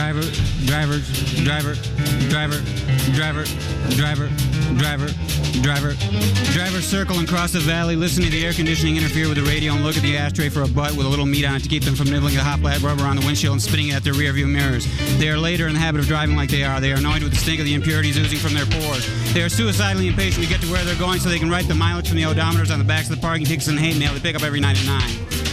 Driver, driver, driver, driver, driver, driver, driver, driver, driver, circle and cross the valley, listen to the air conditioning interfere with the radio, and look at the ashtray for a butt with a little meat on it to keep them from nibbling the hot black rubber on the windshield and spitting it at their rearview mirrors. They are later in the habit of driving like they are. They are annoyed with the stink of the impurities oozing from their pores. They are suicidally impatient to get to where they're going so they can write the mileage from the odometers on the backs of the parking tickets and hate mail they pick up every night at 9.